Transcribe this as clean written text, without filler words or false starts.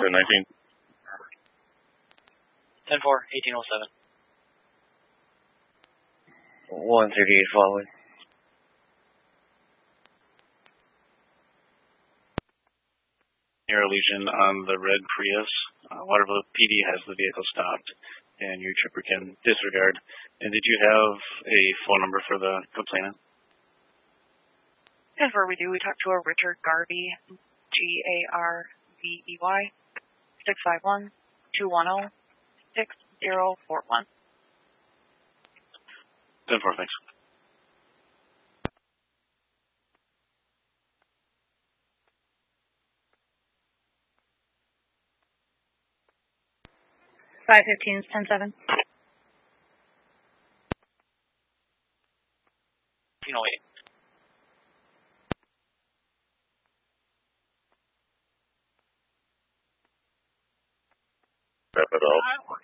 19. 10-4, 1807. 138 following. Air Legion on the red Prius. Waterville PD has the vehicle stopped, and your trooper can disregard. And did you have a phone number for the complainant? That's where we do. We talked to a Richard Garvey, Garvey, 651-210-6041. 10-4, thanks. Five 15s, 10-7. 1808. Wrap it up.